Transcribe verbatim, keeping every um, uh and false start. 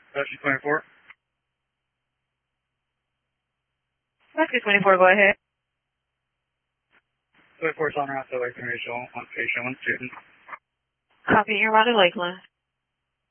Rescue twenty-four. Rescue twenty-four, go ahead. twenty-four is on route to Lakeland Regional, one patient, one student. Copy, you're out of Lakeland.